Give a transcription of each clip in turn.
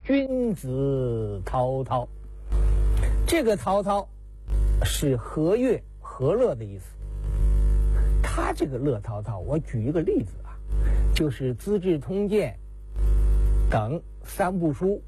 君子滔滔。这个滔滔是和悦和乐的意思。他这个乐滔滔，我举一个例子啊，就是《资治通鉴》等3部书，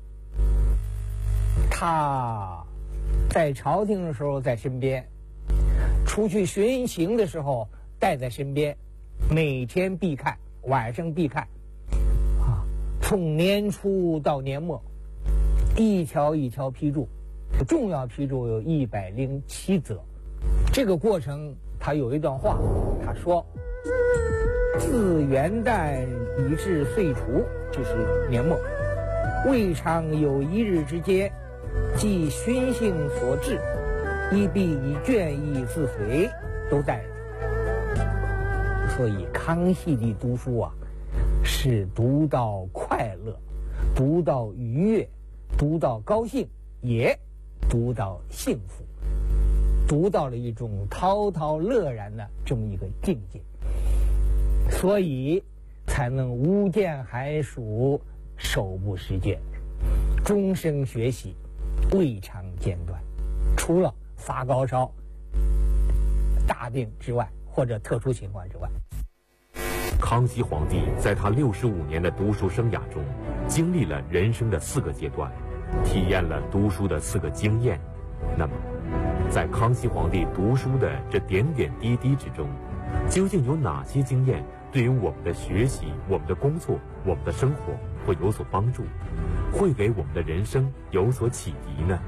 他在朝廷的时候在身边，出去巡行的时候带在身边，每天必看，晚上必看，从年初到年末，一条一条批注，重要批注有107则。这个过程他有一段话，他说：自元旦以至岁除，就是年末，未尝有一日之间，即熏性所致，亦必以卷意自随，都带着。所以康熙的读书啊，是读到快乐，读到愉悦，读到高兴，也读到幸福，读到了一种滔滔乐然的这么一个境界，所以才能无间寒暑，手不释卷，终生学习，未尝间断。除了发高烧、大病之外，或者特殊情况之外。 康熙皇帝在他65年的读书生涯中，经历了人生的4个阶段，体验了读书的4个经验。那么，在康熙皇帝读书的这点点滴滴之中，究竟有哪些经验对于我们的学习、我们的工作、我们的生活会有所帮助，会给我们的人生有所启迪呢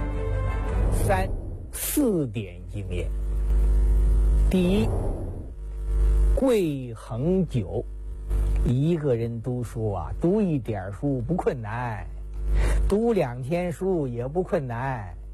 ？4点经验。第一，贵恒久。一个人读书啊，读一点书不困难，读2天书也不困难，